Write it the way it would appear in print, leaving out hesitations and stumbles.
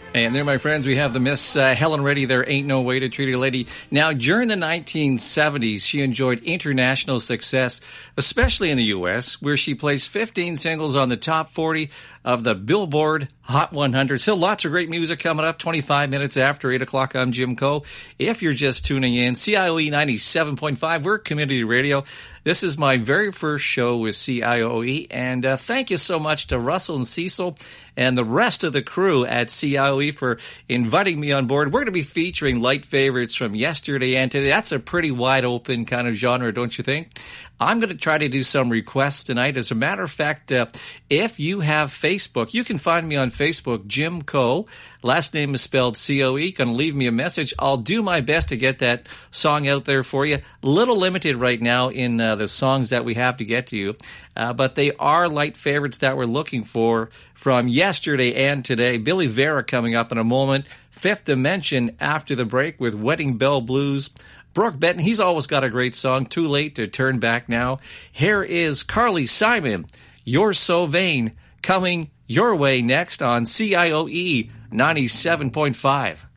And there, my friends, we have the Miss Helen Reddy. There ain't no way to treat a lady. Now, during the 1970s, she enjoyed international success, especially in the U.S., where she placed 15 singles on the top 40 of the Billboard Hot 100. So lots of great music coming up 25 minutes after 8 o'clock. I'm Jim Coe. If you're just tuning in, CIOE 97.5, we're community radio. This is my very first show with CIOE, and thank you so much to Russell and Cecil and the rest of the crew at CIOE for inviting me on board. We're going to be featuring light favorites from yesterday and today. That's a pretty wide open kind of genre, don't you think? I'm going to try to do some requests tonight. As a matter of fact, if you have Facebook, you can find me on Facebook, Jim Coe. Last name is spelled C-O-E. You can leave me a message. I'll do my best to get that song out there for you. Little limited right now in the songs that we have to get to you, but they are light favorites that we're looking for from yesterday and today. Billy Vera coming up in a moment. Fifth Dimension after the break with Wedding Bell Blues. Brooke Benton, he's always got a great song, Too Late to Turn Back Now. Here is Carly Simon, You're So Vain, coming your way next on CIOE 97.5.